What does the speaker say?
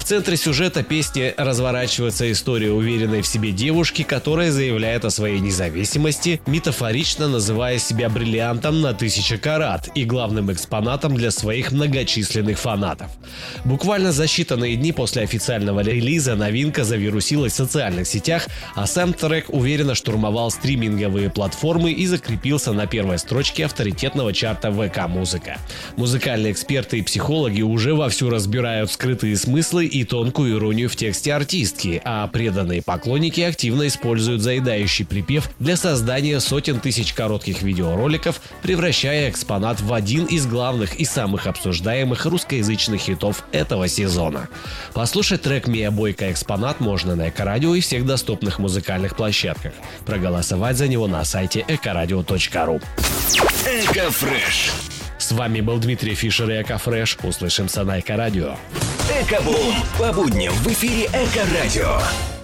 центре сюжета песни разворачивается история уверенной в себе девушки, которая заявляет о своей независимости, метафорично называя себя бриллиантом на 1000 карат и главным экспонатом для своих многочисленных фанатов. Буквально за считанные дни после официального релиза новинка завирусилась в социальных сетях, а сам трек уверенно штурмовал стриминговые платформы и закрепился на первой строчке авторитетного чарта ВК Музыка. Музыкальные эксперты и психологи уже вовсю разбирают скрытые смыслы и тонкую иронию в тексте артистки, а преданные поклонники активно используют заедающий припев для создания сотен тысяч коротких видеороликов, превращая экспонат в один из главных и самых обсуждаемых русскоязычных хитов этого сезона. Послушать трек «Миа Бойка» «Экспонат» можно на Эко-радио и всех доступных музыкальных площадках. Проголосовать за него на сайте ekoradio.ru. Эко-фреш. С вами был Дмитрий Фишер и Эко-фреш. Услышимся на Эко-радио. Эко-бум. По будням в эфире Эко-радио.